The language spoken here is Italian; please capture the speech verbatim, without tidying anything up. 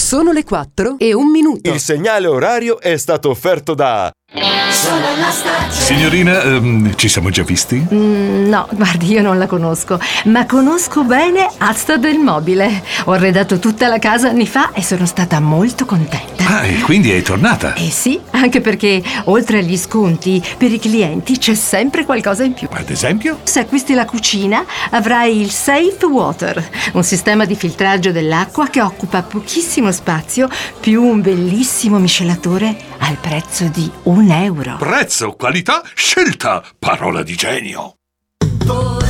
Sono le quattro e un minuto. Il segnale orario è stato offerto da... Signorina, ehm, ci siamo già visti? Mm, no, guardi, io non la conosco, ma conosco bene Asta del Mobile. Ho arredato tutta la casa anni fa e sono stata molto contenta. Ah, e quindi è tornata? Eh sì, anche perché oltre agli sconti, per i clienti c'è sempre qualcosa in più. Ad esempio? Se acquisti la cucina, avrai il Safe Water, un sistema di filtraggio dell'acqua che occupa pochissimo spazio, più un bellissimo miscelatore al prezzo di un euro. Prezzo, qualità, scelta, parola di genio.